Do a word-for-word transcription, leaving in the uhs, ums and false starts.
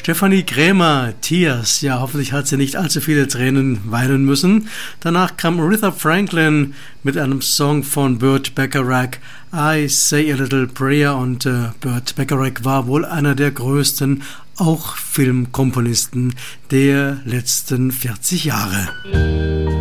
Stefanie Krämer, Tears. Ja, hoffentlich hat sie nicht allzu viele Tränen weinen müssen. Danach kam Aretha Franklin mit einem Song von Burt Bacharach, I Say a Little Prayer. Und äh, Burt Bacharach war wohl einer der größten, auch Filmkomponisten der letzten vierzig Jahre.